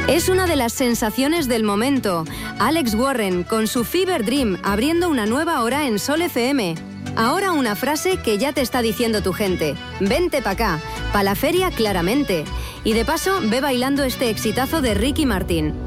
Es una de las sensaciones del momento. Alex Warren con su Fever Dream abriendo una nueva hora en Sol FM. Ahora una frase que ya te está diciendo tu gente. Vente pa' acá, pa' la feria claramente. Y de paso ve bailando este exitazo de Ricky Martin.